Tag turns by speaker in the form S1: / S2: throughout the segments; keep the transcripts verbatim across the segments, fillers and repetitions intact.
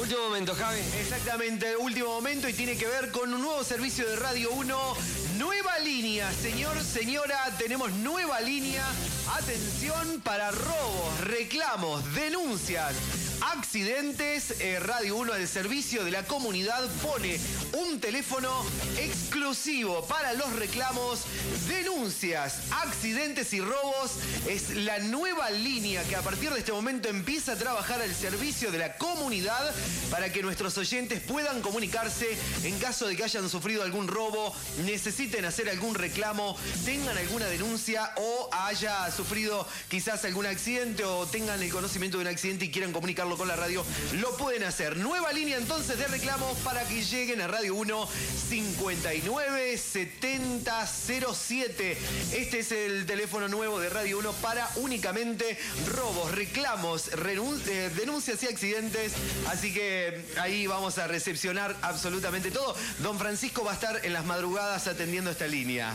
S1: Último momento, Javi.
S2: Exactamente, último momento y tiene que ver con un nuevo servicio de Radio uno. Nueva línea, señor, señora, tenemos nueva línea. Atención para robos, reclamos, denuncias, accidentes. Eh, Radio uno, el servicio de la comunidad, pone un teléfono exclusivo para los reclamos, denuncias, accidentes y robos. Es la nueva línea que a partir de este momento empieza a trabajar al servicio de la comunidad para que nuestros oyentes puedan comunicarse en caso de que hayan sufrido algún robo, necesiten hacer algún reclamo, tengan alguna denuncia o haya sufrido quizás algún accidente o tengan el conocimiento de un accidente y quieran comunicarlo con la radio, lo pueden hacer. Nueva línea entonces de reclamos para que lleguen a Radio uno, cincuenta y nueve setenta cero siete. Este es el teléfono nuevo de Radio uno para únicamente robos, reclamos, eh, denuncias y accidentes. Así que ahí vamos a recepcionar absolutamente todo. Don Francisco va a estar en las madrugadas atendiendo esta línea.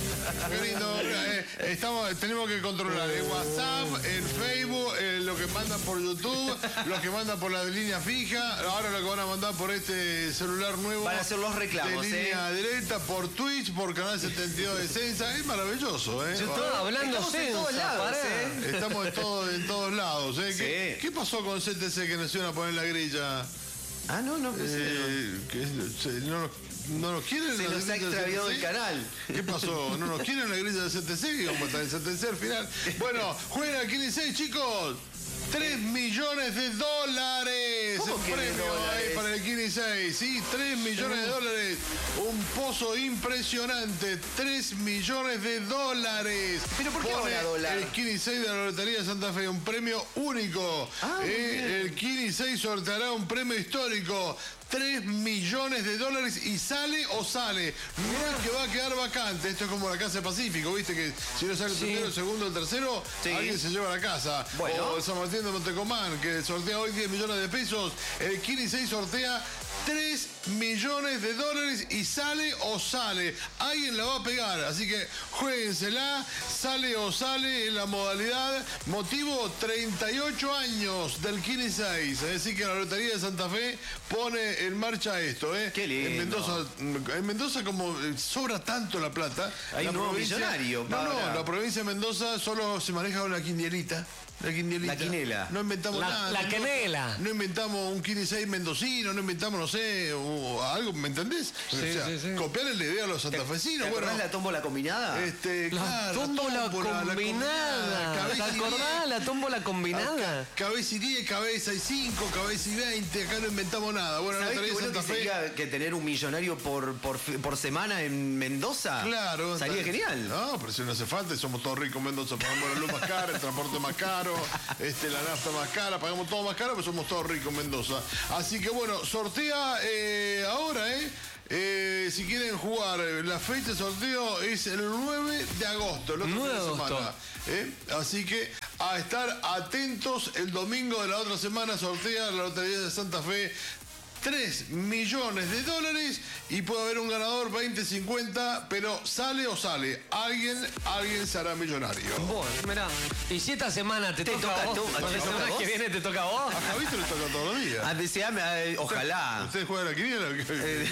S3: Qué lindo. Eh, estamos, tenemos que controlar el WhatsApp, el Facebook, eh, lo que mandan por YouTube, lo que mandan por la línea fija, ahora lo que van a mandar por este celular nuevo.
S2: Para hacer los reclamos,
S3: de línea
S2: ¿eh?
S3: directa, por Twitch, por Canal setenta y dos de Sensa. Es maravilloso, ¿eh?
S1: Yo estaba hablando
S2: Estamos en
S1: Sensa,
S2: todos lados,
S1: ¿eh?
S3: Estamos en, todo, en todos lados, ¿eh?
S2: Sí.
S3: ¿Qué, ¿Qué pasó con C T C que nos iban a poner en la grilla?
S2: Ah, no, no. Pues,
S3: Eh, que se- no, nos- no nos quieren
S2: se
S3: en la
S2: nos ha
S3: grilla del
S2: extraviado
S3: C T C.
S2: el canal.
S3: ¿Qué pasó? ¿No nos quieren en la grilla del C T C? Vamos a estar en el C T C al final. Bueno, jueguen al quince y seis, chicos. tres millones de dólares.
S2: ¿Cómo
S3: El
S2: que de
S3: premio
S2: dólares?
S3: ahí para el quince y seis. Sí, tres millones de dólares. Un pozo impresionante. tres millones de dólares.
S2: ¿Pero por qué
S3: Pone
S2: ahora dólar?
S3: el quince y seis de la Lotería de Santa Fe. Un premio único.
S2: Ah, muy
S3: Eh,
S2: bien.
S3: el quince y seis sorteará un premio histórico. tres millones de dólares y sale o sale. No es que va a quedar vacante. Esto es como la Casa Pacífico, ¿viste? Que si no sale el
S1: Sí.
S3: primero, el segundo, el tercero,
S2: Sí.
S3: alguien se lleva a la casa.
S2: Bueno.
S3: O San Martín de Montecomán, que sortea hoy diez millones de pesos. El quince y seis sortea tres millones de dólares y sale o sale. Alguien la va a pegar, así que jueguensela. Sale o sale en la modalidad. Motivo treinta y ocho años del quince y seis. Así que la Lotería de Santa Fe pone en marcha esto, ¿eh?
S2: Qué lindo.
S3: En Mendoza, en Mendoza como eh, sobra tanto la plata.
S2: Hay
S3: la
S2: un nuevo
S3: provincia-
S2: millonario,
S3: No, no,
S2: Paula.
S3: la provincia de Mendoza solo se maneja con la quinielita. La quinielita.
S2: La quinela.
S3: No inventamos
S1: La-
S3: nada.
S1: la
S3: no-
S1: quinela.
S3: No inventamos un quince y seis mendocino, no inventamos, no sé, o algo, ¿me entendés?
S1: Sí,
S3: o sea,
S1: sí, sí.
S3: copiarle la idea a los santafesinos.
S2: ¿Te
S3: Bueno,
S2: acordás la tómbola combinada?
S3: este,
S1: La
S3: claro,
S1: tómbola combinada. ¿Te
S3: cabeza y
S1: acordás
S3: diez.
S1: la tómbola combinada?
S3: Ca- Cabeza y diez, cabeza y cinco, cabeza y veinte, acá no inventamos nada. Bueno, la
S2: ¿Sabés qué
S3: Lotería de
S2: bueno que
S3: Santa Fe.
S2: sería que tener un millonario por, por, por semana en Mendoza?
S3: Claro.
S2: Sería
S3: está-
S2: genial.
S3: No, pero si no hace falta, somos todos ricos en Mendoza, pagamos la luz más cara, el transporte más caro, este, la nafta más cara, pagamos todo más caro, pero somos todos ricos en Mendoza. Así que bueno, sortea eh, ahora, ¿eh? Eh, si quieren jugar, eh, la fecha de sorteo es el nueve de agosto, el otro
S1: nueve
S3: fin
S1: de
S3: de
S1: agosto.
S3: semana. ¿eh? Así que a estar atentos, el domingo de la otra semana sortea la Lotería de Santa Fe tres millones de dólares y puede haber un ganador veinte cincuenta, pero sale o sale. Alguien, alguien se hará millonario.
S1: Bueno, mirá. Y si esta semana te,
S2: Te
S1: toca,
S2: toca
S1: a vos,
S2: tú-
S1: la
S2: ¿te toca
S1: semana
S2: a vos?
S1: que viene te toca a vos.
S3: A Javito le toca todos los días.
S2: Ah, deseame, eh, ojalá.
S3: ¿Usted juega a la quiniela?
S2: Eh,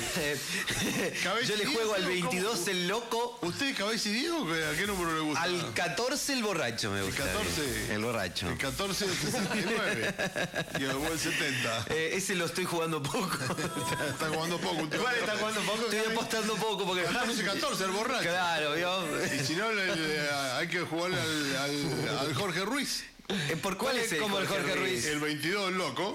S2: eh,
S3: Cabeza
S2: Yo le
S3: y
S2: juego al
S3: Diego, ¿cómo?
S2: veintidós el loco,
S3: ¿Usted cabeza y Diego? ¿A qué número le gusta?
S2: al catorce el borracho me
S3: El
S2: gusta.
S3: catorce.
S2: El borracho.
S3: El catorce del sesenta y nueve. Y el buen setenta.
S2: Eh, ese lo estoy jugando poco.
S3: Está jugando poco.
S2: ¿Cuál está jugando poco? Estoy apostando poco porque...
S3: catorce catorce, el borracho.
S2: Claro, ¿vio?
S3: Y si no, le- le- hay que jugarle al, al- al Jorge Ruiz.
S2: Eh, ¿Por cuál es el
S1: como el Jorge Ruiz?
S3: El veintidós, el loco.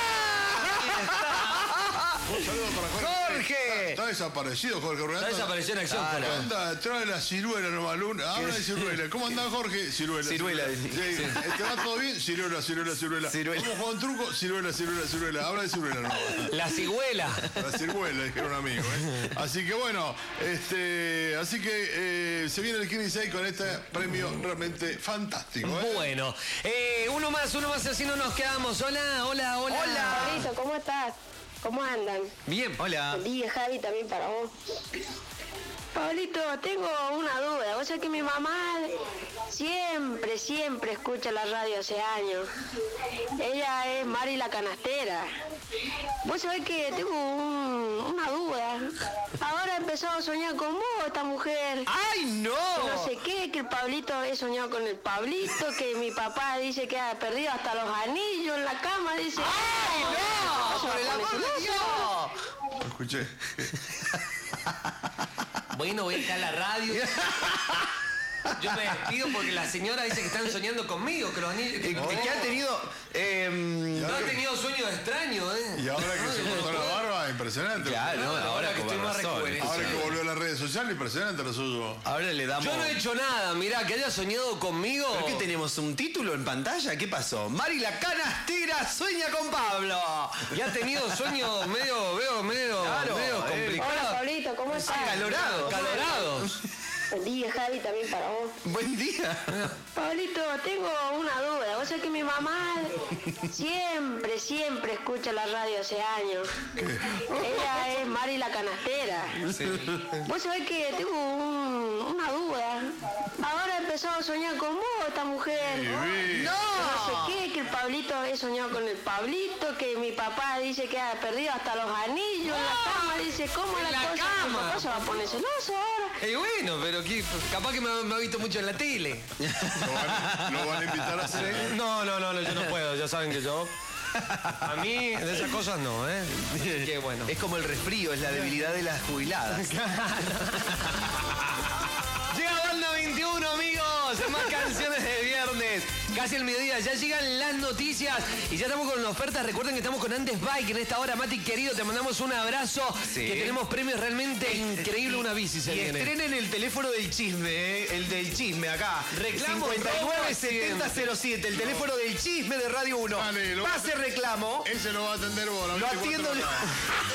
S2: ¡Ah!
S3: Un saludo para Jorge.
S2: ¡Jorge!
S3: Está desaparecido Jorge Ruiz.
S1: Está desapareció en acción,
S2: Claro.
S1: Jorge.
S3: Anda, trae la ciruela nomás, Luna. Habla de ciruela. ¿Cómo anda Jorge? Ciruela.
S2: Ciruela.
S3: Sí. ¿Te va todo bien? Ciruela, ciruela, ciruela.
S2: Ciruela.
S3: ¿Cómo juega un truco? Ciruela, ciruela, ciruela. Habla de ciruela nomás.
S1: La cigüela.
S3: La ciruela, dijeron un amigo. ¿eh? Así que bueno, este, así que eh, se viene el quince y seis con este premio realmente fantástico. ¿eh?
S1: Bueno, eh, uno más, uno más, así no nos quedamos. Hola, hola, hola.
S2: Hola.
S4: Pablito, ¿cómo estás? ¿Cómo andan?
S1: Bien.
S2: Hola.
S4: Feliz Javi también para vos. Pablito, tengo una duda. Vos sabés que mi mamá siempre, siempre escucha la radio hace años. Ella es Mari la Canastera. Vos sabés que tengo un- una duda. Ahora empezó a soñar con vos, esta mujer.
S2: ¡Ay, no!
S4: Que no sé qué, que el Pablito he soñado con el Pablito, que mi papá dice que ha perdido hasta los anillos en la cama, dice.
S2: ¡Ay, no! ¡Por el amor de Dios!
S3: Escuché.
S1: Bueno, voy a dejar la radio. Yo me despido porque la señora dice que están soñando conmigo, que los anillos...
S2: Eh,
S1: que-
S2: que ha tenido... eh,
S1: No ha tenido sueños extraños, ¿eh?
S3: Y ahora que se cortó la barba, impresionante.
S2: Claro, no, ahora,
S1: ahora que
S2: con
S1: estoy más
S2: razón.
S1: recuperado.
S3: Ahora que volvió a las redes sociales, impresionante lo suyo.
S2: Ahora le damos...
S1: Yo no he hecho nada, mirá, que haya soñado conmigo.
S2: ¿Pero qué tenemos? ¿Un título en pantalla? ¿Qué pasó? Mari la Canastera sueña con Pablo.
S1: Y ha tenido sueños medio, veo, medio,
S2: Claro,
S1: medio
S2: eh.
S4: Hola,
S1: complicados.
S4: Pablito, ¿cómo estás?
S2: Acalorado.
S1: Calorados.
S4: Buen día, Javi, también para vos.
S2: Buen día.
S4: Pablito, tengo una duda. Vos sabés que mi mamá siempre, siempre escucha la radio hace años. Ella es Mari la Canastera. Vos sabés que tengo un- una duda. Ahora empezó a soñar con vos, esta mujer. Que no sé qué, que el Pablito he soñado con el Pablito, que mi papá dice que ha perdido hasta los anillos en la cama. Dice, ¿cómo
S1: ¿En
S4: la,
S1: la
S4: cosa?
S1: cama?
S4: Mi papá se va a poner celoso ahora.
S1: Y bueno, pero aquí, capaz que me, ha- me ha visto mucho en la tele.
S3: Lo van, lo van a invitar a hacer.
S1: No, no, no, no, yo no puedo, ya saben que yo... A mí de esas cosas no, ¿eh? Así que bueno.
S2: Es como el resfrío, es la debilidad de las jubiladas.
S1: Llega Banda veintiuno, amigos. Más canciones de viernes. Casi el mediodía. Ya llegan las noticias. Y ya estamos con ofertas. Recuerden que estamos con Andes Bike en esta hora. Mati, querido, te mandamos un abrazo.
S2: Sí.
S1: Que tenemos premios realmente increíbles. Una bici se
S2: Y
S1: viene.
S2: estrenen el teléfono del chisme, ¿eh? El del chisme acá.
S1: Reclamo
S2: cincuenta y nueve setenta cero siete, el teléfono del chisme de Radio uno.
S3: Dale, lo-
S2: Pase reclamo.
S3: Ese lo va a atender vos. las
S2: Lo
S3: veinticuatro
S2: atiendo yo.
S3: horas.